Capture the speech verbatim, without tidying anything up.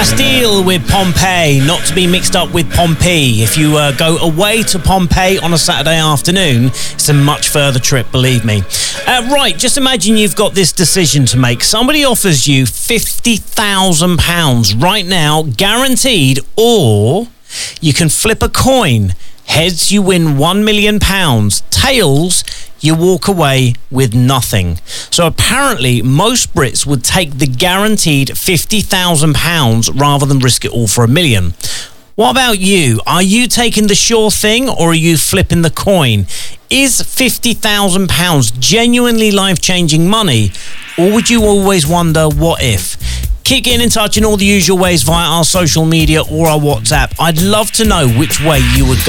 Bastille with Pompeii, not to be mixed up with Pompeii. If you uh, go away to Pompeii on a Saturday afternoon, it's a much further trip, believe me. Uh, right, just imagine you've got this decision to make. Somebody offers you fifty thousand pounds right now, guaranteed, or you can flip a coin. Heads, you win one million pounds. Tails, you walk away with nothing. So apparently, most Brits would take the guaranteed fifty thousand pounds rather than risk it all for a million. What about you? Are you taking the sure thing, or are you flipping the coin? Is fifty thousand pounds genuinely life-changing money, or would you always wonder, what if? Keep getting in touch in all the usual ways via our social media or our WhatsApp. I'd love to know which way you would go.